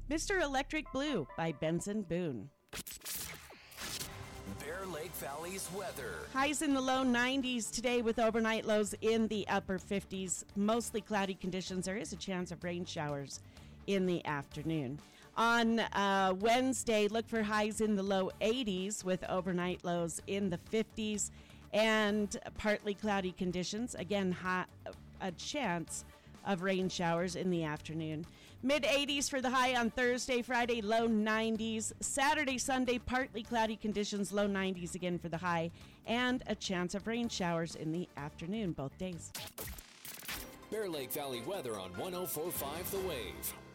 Mr. Electric Blue by Benson Boone. Bear Lake Valley's weather. Highs in the low 90s today with overnight lows in the upper 50s. Mostly cloudy conditions. There is a chance of rain showers in the afternoon. On Wednesday, look for highs in the low 80s with overnight lows in the 50s and partly cloudy conditions. Again, a chance of rain showers in the afternoon. Mid-80s for the high on Thursday, Friday, low 90s. Saturday, Sunday, partly cloudy conditions, low 90s again for the high, and a chance of rain showers in the afternoon both days. Bear Lake Valley weather on 104.5 The Wave.